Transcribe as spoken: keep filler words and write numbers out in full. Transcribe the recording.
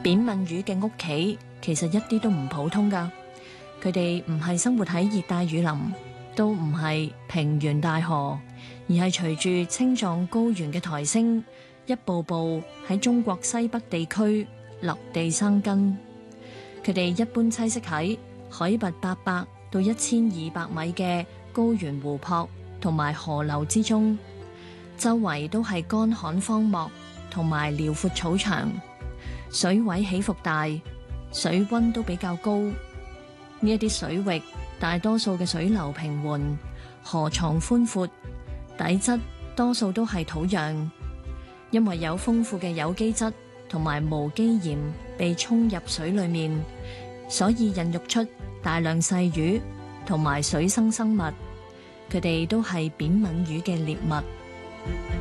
扁吻魚嘅屋企其實一啲都唔普通㗎，佢哋唔係生活喺熱帶雨林，都唔係平原大河，而係隨住青藏高原嘅抬升，一步步喺中國西北地區落地生根。佢哋一般棲息喺海拔八百到一千二百米嘅高原湖泊同埋河流之中，周圍都係乾旱荒漠同埋遼闊草場，水位起伏大，水溫都比較高。呢一啲水域大多數嘅水流平緩，河床寬闊，底質多數都係土壤，因為有豐富嘅有機質同埋無機鹽被沖入水裏面，所以孕育出大量細魚同埋水生生物，佢哋都係扁吻魚嘅獵物。